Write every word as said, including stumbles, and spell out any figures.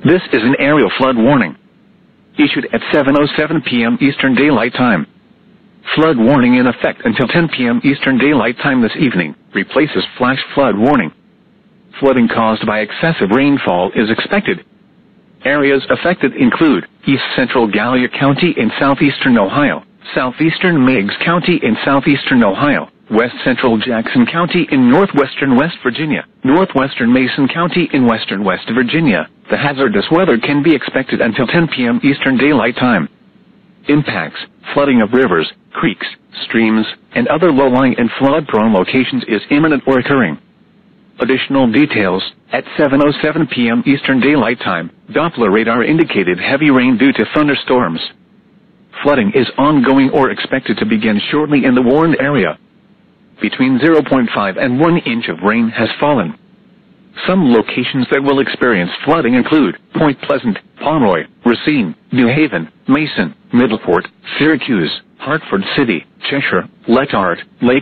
This is an aerial flood warning issued at seven oh seven p m Eastern Daylight Time. Flood warning in effect until ten p m Eastern Daylight Time this evening replaces flash flood warning. Flooding caused by excessive rainfall is expected. Areas affected include East Central Gallia County in southeastern Ohio, southeastern Meigs County in southeastern Ohio, West Central Jackson County in northwestern West Virginia, northwestern Mason County in western West Virginia. The hazardous weather can be expected until ten p m Eastern Daylight Time. Impacts: flooding of rivers, creeks, streams, and other low-lying and flood-prone locations is imminent or occurring. Additional details: at seven oh seven p m Eastern Daylight Time, Doppler radar indicated heavy rain due to thunderstorms. Flooding is ongoing or expected to begin shortly in the warned area. Between zero point five and one inch of rain has fallen. Some locations that will experience flooding include Point Pleasant, Pomeroy, Racine, New Haven, Mason, Middleport, Syracuse, Hartford City, Cheshire, Letart, Lake